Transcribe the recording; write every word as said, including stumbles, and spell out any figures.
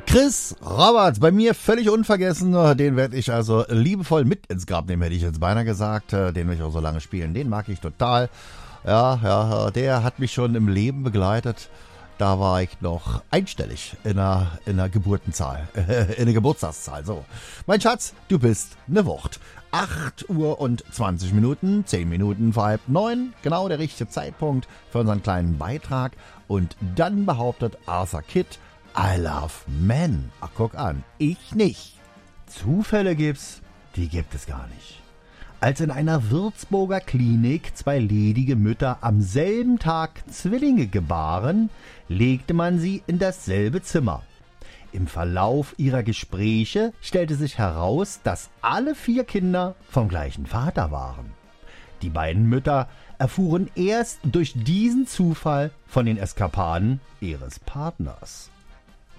Chris Roberts, bei mir völlig unvergessen. Den werde ich also liebevoll mit ins Grab nehmen, hätte ich jetzt beinahe gesagt. Den werde ich auch so lange spielen. Den mag ich total. Ja, ja, der hat mich schon im Leben begleitet. Da war ich noch einstellig in der, in der Geburtenzahl, in der Geburtstagszahl. So, mein Schatz, du bist eine Wucht. acht Uhr und zwanzig Minuten, zehn Minuten vor halb neun, genau der richtige Zeitpunkt für unseren kleinen Beitrag. Und dann behauptet Arthur Kitt, I love men. Ach, guck an, ich nicht. Zufälle gibt's, die gibt es gar nicht. Als in einer Würzburger Klinik zwei ledige Mütter am selben Tag Zwillinge gebaren, legte man sie in dasselbe Zimmer. Im Verlauf ihrer Gespräche stellte sich heraus, dass alle vier Kinder vom gleichen Vater waren. Die beiden Mütter erfuhren erst durch diesen Zufall von den Eskapaden ihres Partners.